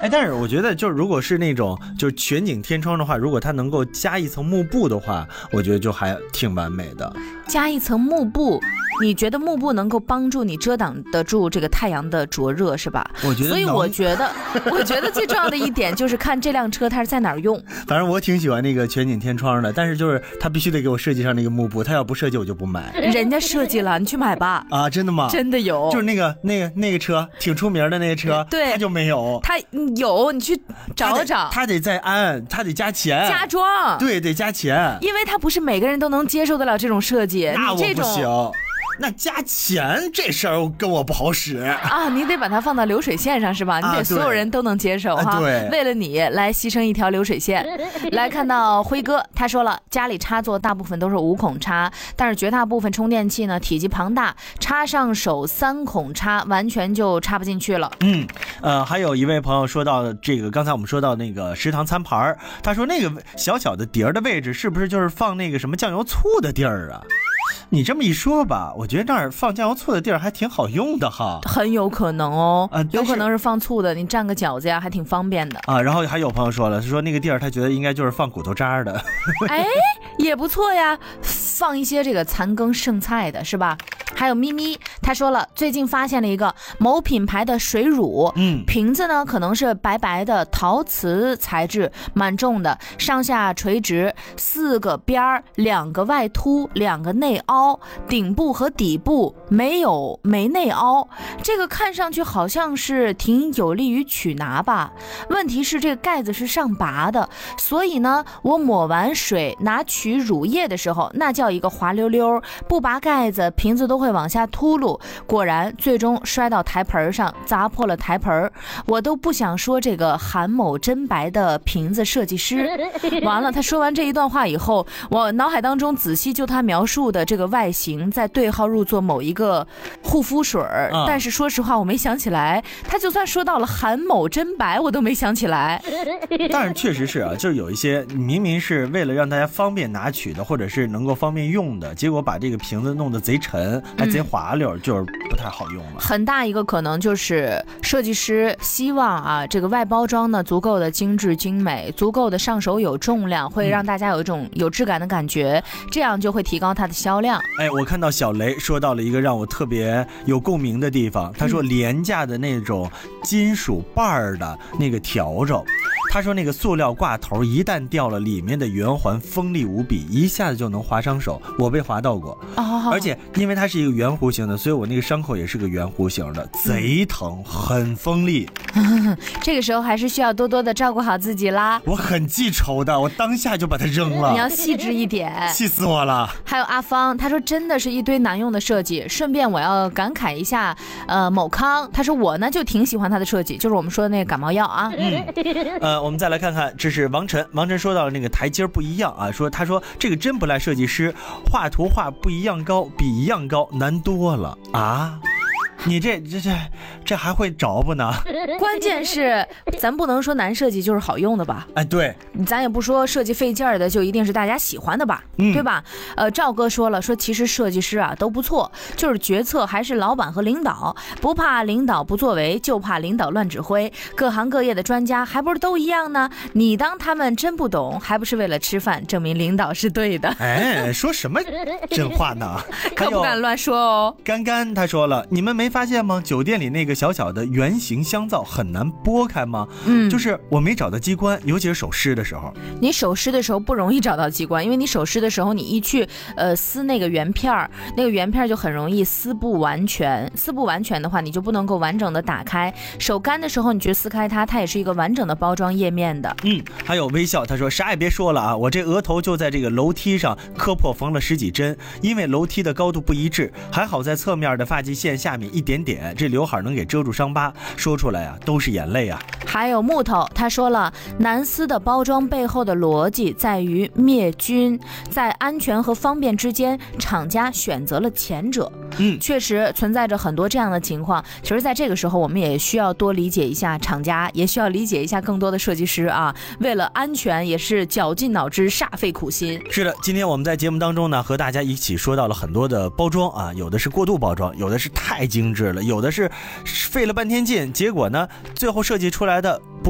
哎，但是我觉得就如果是那种就是全景天窗的话，如果它能够加一层幕布的话，我觉得就还挺完美的。 加一层幕布，你觉得幕布能够帮助你遮挡得住这个太阳的灼热是吧？ 我觉得， 所以我觉得最重要的一点就是看这辆车它是在哪儿用。 反正我挺喜欢那个全景天窗的，但是就是它必须得给我设计上那个幕布，它要不设计我就不买。 人家设计了，你去买吧。 啊，真的吗？ 真的有， 就是那个车挺出名的那个车， 对， 它就没有。 它有，你去找找。 它得再安，它得加钱， 加装。 对，得加钱， 因为它不是每个人都能接受得了这种设计。 那我不行。那加钱这事儿跟我不好使啊！你得把它放到流水线上是吧？你得所有人都能接受哈。 对， 为了你来牺牲一条流水线。来看到辉哥，他说了，家里插座大部分都是5孔插，但是绝大部分充电器呢体积庞大，插上手3孔插完全就插不进去了。 还有一位朋友说到这个，刚才我们说到那个食堂餐盘，他说那个小小的碟儿的位置是不是就是放那个什么酱油醋的地儿啊？你这么一说吧，我觉得那儿放酱油醋的地儿还挺好用的哈， 很有可能哦，有可能是放醋的，你蘸个饺子呀，还挺方便的啊。然后还有朋友说了，说那个地儿他觉得应该就是放骨头渣的， 哎，也不错呀，放一些这个残羹剩菜的是吧？还有咪咪，他说了，最近发现了一个某品牌的水乳，瓶子呢可能是白白的陶瓷材质，蛮重的，上下垂直，4个边儿，2个外凸，2个内凹，顶部和底部没内凹，这个看上去好像是挺有利于取拿吧。问题是这个盖子是上拔的，所以呢，我抹完水拿取乳液的时候，那叫一个滑溜溜，不拔盖子，瓶子都会往下秃噜，果然最终摔到台盆上，砸破了台盆。我都不想说这个韩某真白的瓶子设计师。完了，他说完这一段话以后，我脑海当中仔细就他描述的这个外形在对号入座某一个护肤水，但是说实话我没想起来，他就算说到了韩某真白我都没想起来。 但是确实是啊，就是有一些明明是为了让大家方便拿取的，或者是能够方便用的，结果把这个瓶子弄得贼沉还贼滑溜，就是不太好用了。 很大一个可能就是设计师希望啊，这个外包装呢足够的精致精美，足够的上手有重量，会让大家有一种有质感的感觉，这样就会提高它的销量。 哎，我看到小雷说到了一个让我特别有共鸣的地方，他说廉价的那种金属瓣的那个笤帚，他说那个塑料挂头一旦掉了，里面的圆环锋利无比，一下子就能划伤手，我被划到过。而且因为它是一个圆弧形的，所以我那个伤口也是个圆弧形的，贼疼，很锋利。 这个时候还是需要多多的照顾好自己啦。 我很记仇的，我当下就把它扔了。 你要细致一点， 气死我了。 还有阿芳，他说真的是一堆难用的设计。顺便我要感慨一下，某康，他说我呢就挺喜欢他的设计，就是我们说的那个感冒药啊。 我们再来看看，这是王晨说到了那个台阶不一样啊，他说这个真不赖设计师，画图画不一样高，比一样高难多了啊。你这还会着不呢？ 关键是咱不能说难设计就是好用的吧？ 哎，对， 咱也不说设计费劲儿的就一定是大家喜欢的吧？对吧？赵哥说了，说其实设计师啊都不错，就是决策还是老板和领导，不怕领导不作为，就怕领导乱指挥。各行各业的专家还不是都一样呢？你当他们真不懂，还不是为了吃饭，证明领导是对的？ 哎，说什么真话呢？ 可不敢乱说哦。 干干他说了，你们没发现吗？酒店里那个小小的圆形香皂很难拨开吗？就是我没找到机关，尤其是手湿的时候。 你手湿的时候不容易找到机关，因为你手湿的时候，你一去撕那个圆片儿，那个圆片就很容易撕不完全。撕不完全的话，你就不能够完整的打开。手干的时候，你去撕开它，它也是一个完整的包装页面的。 还有微笑，他说啥也别说了啊，我这额头就在这个楼梯上磕破缝了10几针，因为楼梯的高度不一致，还好在侧面的发际线下面一点点，这刘海能给遮住伤疤，说出来啊都是眼泪啊。 还有木头，他说了，男丝的包装背后的逻辑在于灭菌，在安全和方便之间，厂家选择了前者。确实存在着很多这样的情况。其实在这个时候，我们也需要多理解一下厂家，也需要理解一下更多的设计师啊，为了安全也是绞尽脑汁煞费苦心。 是的，今天我们在节目当中呢，和大家一起说到了很多的包装啊，有的是过度包装，有的是太精致了，有的是费了半天劲，结果呢最后设计出来的